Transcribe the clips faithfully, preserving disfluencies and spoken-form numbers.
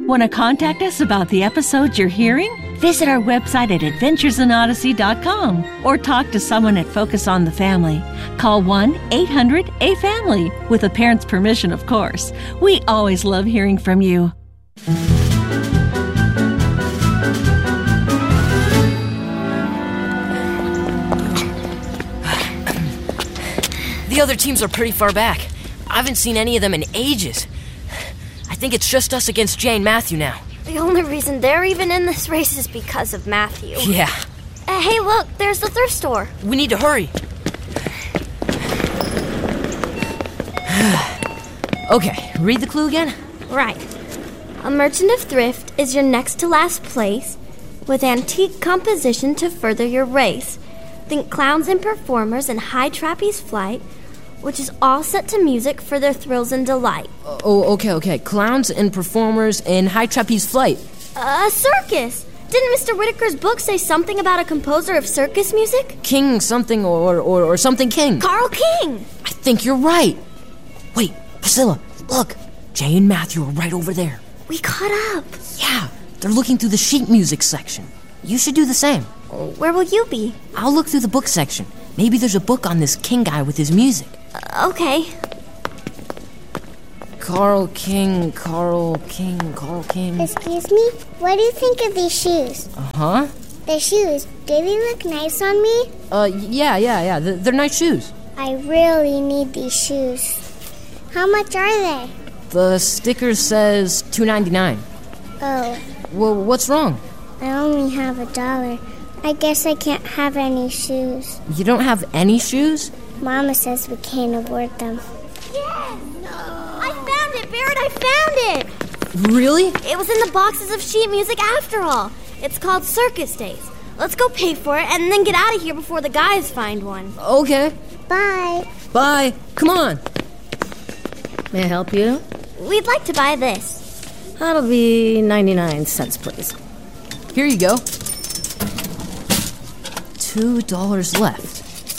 Want to contact us about the episodes you're hearing? Visit our website at adventures in odyssey dot com or talk to someone at Focus on the Family. Call one eight hundred A family, with a parent's permission, of course. We always love hearing from you. The other teams are pretty far back. I haven't seen any of them in ages. I think it's just us against Jay and Matthew now. The only reason they're even in this race is because of Matthew. Yeah. Uh, hey, look, there's the thrift store. We need to hurry. Okay, read the clue again. Right. A merchant of thrift is your next to last place with antique composition to further your race. Think clowns and performers in high trapeze flight, which is all set to music for their thrills and delight. Oh, okay, okay. Clowns and performers in high trapeze flight. A uh, circus! Didn't Mister Whitaker's book say something about a composer of circus music? King something or, or, or something King. Carl King! I think you're right. Wait, Priscilla, look. Jay and Matthew are right over there. We caught up. Yeah, they're looking through the sheet music section. You should do the same. Where will you be? I'll look through the book section. Maybe there's a book on this King guy with his music. Uh, okay. Carl King, Carl King, Carl King. Excuse me? What do you think of these shoes? Uh-huh. The shoes. Do they look nice on me? Uh, yeah, yeah, yeah. They're, they're nice shoes. I really need these shoes. How much are they? The sticker says two ninety-nine. Oh. Well, what's wrong? I only have a dollar. I guess I can't have any shoes. You don't have any shoes? Mama says we can't afford them. Yes! I found it, Barrett! I found it! Really? It was in the boxes of sheet music after all. It's called Circus Days. Let's go pay for it and then get out of here before the guys find one. Okay. Bye. Bye. Come on. May I help you? We'd like to buy this. That'll be ninety-nine cents, please. Here you go. Two dollars left.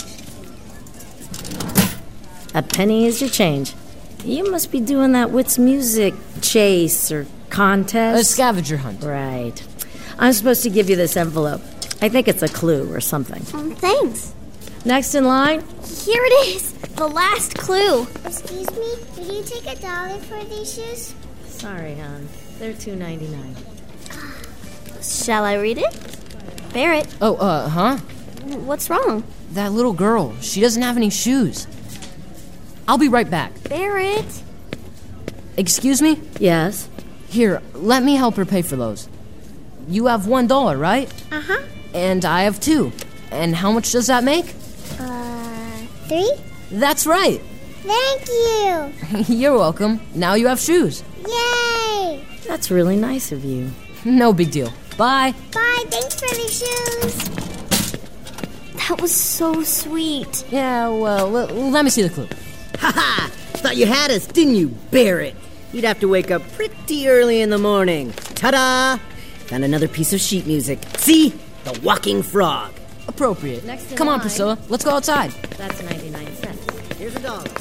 A penny is your change. You must be doing that Wits Music chase or contest. A scavenger hunt. Right. I'm supposed to give you this envelope. I think it's a clue or something. Um, thanks. Next in line. Here it is. The last clue. Excuse me? Would you take a dollar for these shoes? Sorry, hon. They're two ninety-nine. Shall I read it? Barrett. Oh, uh, huh? What's wrong? That little girl. She doesn't have any shoes. I'll be right back. Barrett. Excuse me? Yes? Here, let me help her pay for those. You have one dollar, right? Uh-huh. And I have two. And how much does that make? Uh, three? That's right. Thank you. You're welcome. Now you have shoes. Yay! That's really nice of you. No big deal. Bye. Bye, thanks for the shoes. That was so sweet. Yeah, well, l- let me see the clue. Ha-ha! Thought you had us, didn't you, Barrett? You'd have to wake up pretty early in the morning. Ta-da! Found another piece of sheet music. See? The walking frog. Appropriate. Next in Come on, line. Priscilla. Let's go outside. That's ninety-nine cents. Here's a dollar.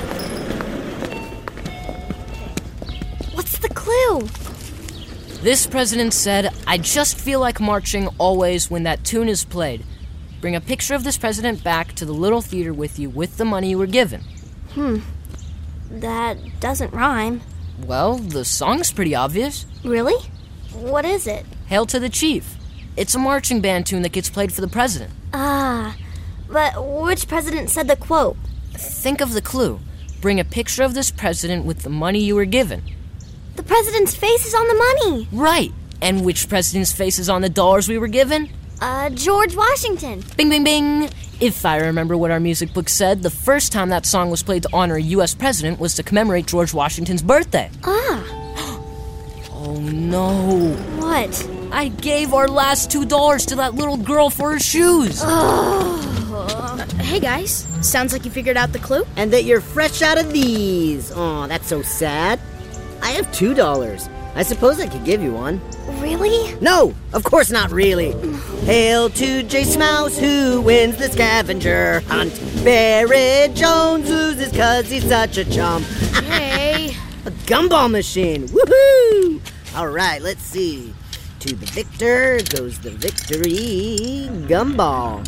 What's the clue? This president said, I just feel like marching always when that tune is played. Bring a picture of this president back to the little theater with you with the money you were given. Hmm. That doesn't rhyme. Well, the song's pretty obvious. Really? What is it? Hail to the Chief. It's a marching band tune that gets played for the president. Ah. But which president said the quote? Think of the clue. Bring a picture of this president with the money you were given. The president's face is on the money. Right. And which president's face is on the dollars we were given? Uh, George Washington. Bing, bing, bing. If I remember what our music book said, the first time that song was played to honor a U S president was to commemorate George Washington's birthday. Ah. Oh, no. What? I gave our last two dollars to that little girl for her shoes. Uh, hey, guys. Sounds like you figured out the clue. And that you're fresh out of these. Oh, that's so sad. I have two dollars. I suppose I could give you one. Really? No, of course not really. Hail to J. Smouse who wins the scavenger hunt. Barrett Jones loses cause he's such a chump. Hey. A gumball machine. Woohoo! All right, let's see. To the victor goes the victory gumball.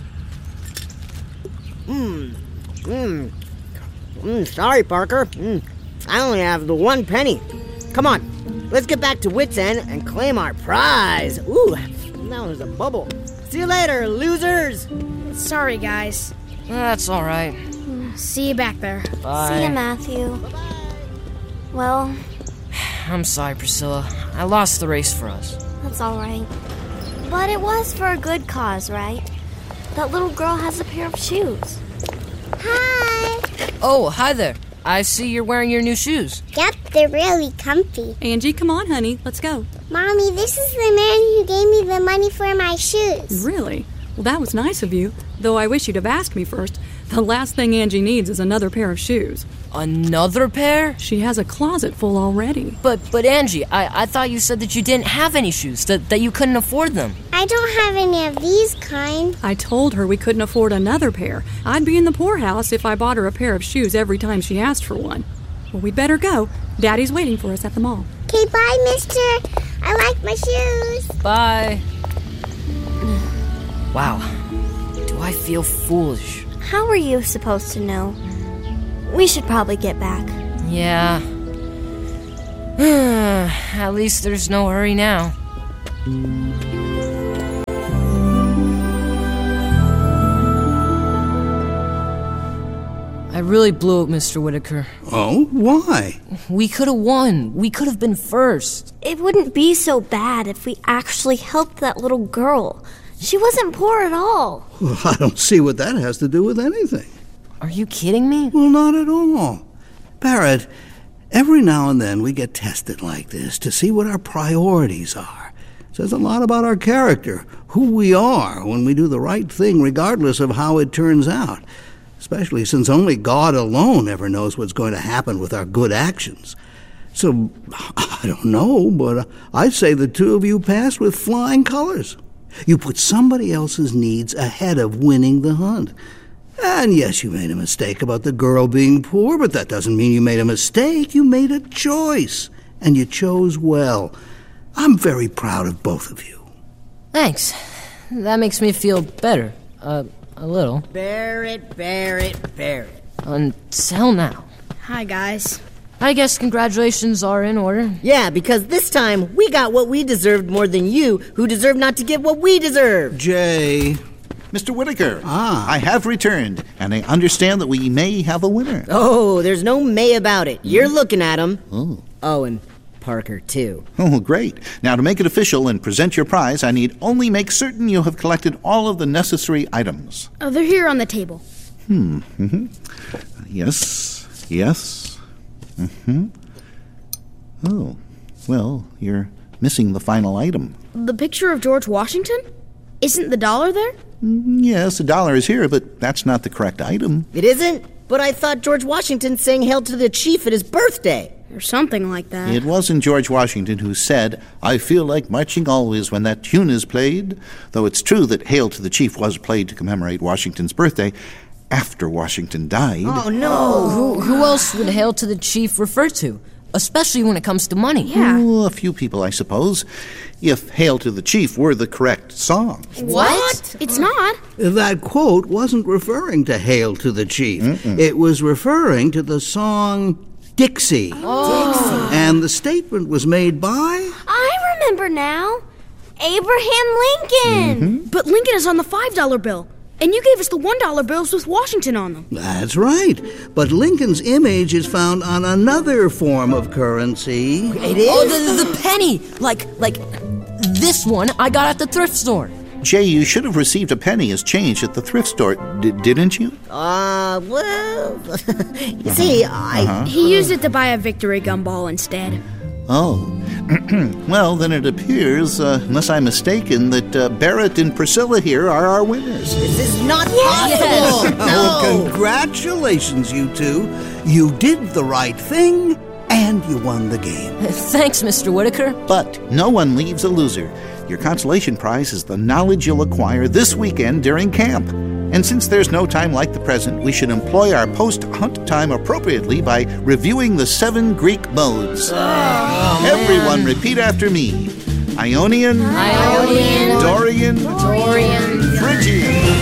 Mmm. Mmm. Mmm. Sorry, Parker. Mmm. I only have the one penny. Come on, let's get back to Wits End and claim our prize. Ooh, now there's a bubble. See you later, losers. Sorry, guys. That's all right. See you back there. Bye. See ya, Matthew. Well, I'm sorry, Priscilla. I lost the race for us. that's all right. But it was for a good cause, right? That little girl has a pair of shoes. Hi. Oh, hi there. I see you're wearing your new shoes. Yep, they're really comfy. Angie, come on, honey. Let's go. Mommy, this is the man who gave me the money for my shoes. Really? Well, that was nice of you. Though I wish you'd have asked me first. The last thing Angie needs is another pair of shoes. Another pair? She has a closet full already. But, but Angie, I, I thought you said that you didn't have any shoes, that, that you couldn't afford them. I don't have any of these kind. I told her we couldn't afford another pair. I'd be in the poorhouse if I bought her a pair of shoes every time she asked for one. Well, we'd better go. Daddy's waiting for us at the mall. Okay, bye, mister. I like my shoes. Bye. Wow. Do I feel foolish? How were you supposed to know? We should probably get back. Yeah. At least there's no hurry now. I really blew it, Mister Whitaker. Oh, why? We could have won. We could have been first. It wouldn't be so bad if we actually helped that little girl. She wasn't poor at all. Well, I don't see what that has to do with anything. Are you kidding me? Well, not at all. Barrett, every now and then we get tested like this to see what our priorities are. It says a lot about our character, who we are when we do the right thing regardless of how it turns out, especially since only God alone ever knows what's going to happen with our good actions. So, I don't know, but I'd say the two of you passed with flying colors. You put somebody else's needs ahead of winning the hunt. And yes, you made a mistake about the girl being poor, but that doesn't mean you made a mistake. You made a choice, and you chose well. I'm very proud of both of you. Thanks. That makes me feel better. Uh, a little. Barrett, Barrett, Barrett. Until now. Hi, guys. I guess congratulations are in order. Yeah, because this time we got what we deserved more than you, who deserve not to get what we deserve. Jay. Mister Whitaker, Ah. I have returned, and I understand that we may have a winner. Oh, there's no may about it. You're looking at him. Oh. Oh, and Parker, too. Oh, great. Now, to make it official and present your prize, I need only make certain you have collected all of the necessary items. Oh, they're here on the table. Hmm. Mm-hmm. Yes. Yes. Mm-hmm. Oh. Well, you're missing the final item. The picture of George Washington? Isn't the dollar there? Yes, a dollar is here, but that's not the correct item. It isn't? But I thought George Washington sang Hail to the Chief at his birthday. Or something like that. It wasn't George Washington who said, "I feel like marching always when that tune is played," though it's true that Hail to the Chief was played to commemorate Washington's birthday after Washington died. Oh, no. Who, who else would Hail to the Chief refer to? Especially when it comes to money. Yeah. Oh, a few people, I suppose, if Hail to the Chief were the correct song. What? It's not. That quote wasn't referring to Hail to the Chief. Mm-mm. It was referring to the song Dixie. Oh. And the statement was made by... I remember now. Abraham Lincoln. Mm-hmm. But Lincoln is on the five dollar bill. And you gave us the one dollar bills with Washington on them. That's right. But Lincoln's image is found on another form of currency. It is? Oh, the, the penny! Like, like, this one I got at the thrift store. Jay, you should have received a penny as change at the thrift store, D- didn't you? Uh, well, you see, I... Uh-huh. He used it to buy a victory gumball instead. Oh. Well, then it appears, uh, unless I'm mistaken, that uh, Barrett and Priscilla here are our winners. This is not possible! Oh, No! congratulations, you two. You did the right thing, and you won the game. Thanks, Mister Whitaker. But no one leaves a loser. Your consolation prize is the knowledge you'll acquire this weekend during camp. And since there's no time like the present, we should employ our post-hunt time appropriately by reviewing the seven Greek modes. Oh, Everyone repeat after me. Ionian, Ionian, Dorian, Dorian, Phrygian.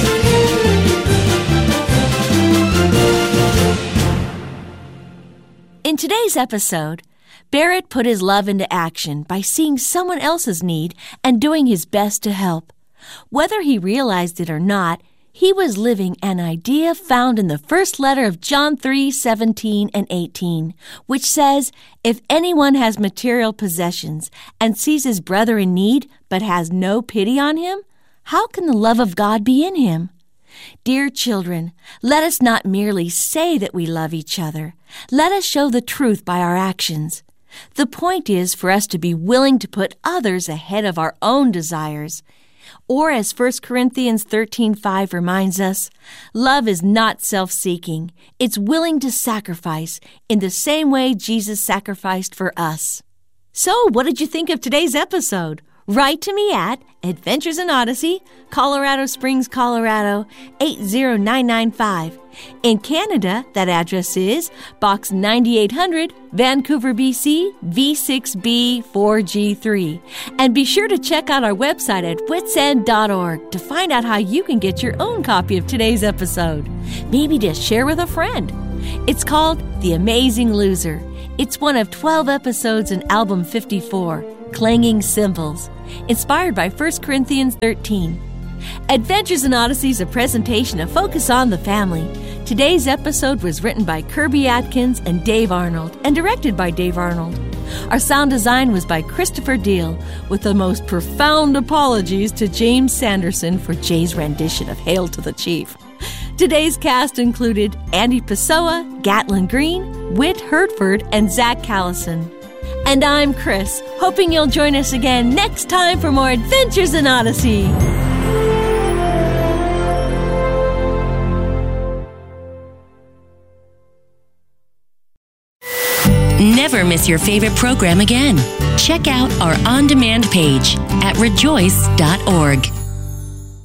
In today's episode, Barrett put his love into action by seeing someone else's need and doing his best to help. Whether he realized it or not, he was living an idea found in the first letter of John three seventeen and eighteen, which says, "If anyone has material possessions and sees his brother in need but has no pity on him, how can the love of God be in him?" Dear children, let us not merely say that we love each other. Let us show the truth by our actions. The point is for us to be willing to put others ahead of our own desires. Or as First Corinthians thirteen five reminds us, love is not self-seeking. It's willing to sacrifice in the same way Jesus sacrificed for us. So, what did you think of today's episode? Write to me at Adventures in Odyssey, Colorado Springs, Colorado, eight zero nine nine five. In Canada, that address is Box ninety-eight hundred, Vancouver, B C, V six B four G three. And be sure to check out our website at wits end dot org to find out how you can get your own copy of today's episode. Maybe just share with a friend. It's called The Amazing Loser. It's one of twelve episodes in Album fifty-four, Clanging Cymbals, inspired by First Corinthians thirteen. Adventures in Odyssey is a presentation of Focus on the Family. Today's episode was written by Kirby Atkins and Dave Arnold and directed by Dave Arnold. Our sound design was by Christopher Deal, with the most profound apologies to James Sanderson for Jay's rendition of Hail to the Chief. Today's cast included Andy Pessoa, Gatlin Green, Whit Hertford, and Zach Callison. And I'm Chris, hoping you'll join us again next time for more Adventures in Odyssey. Never miss your favorite program again. Check out our on-demand page at rejoice dot org.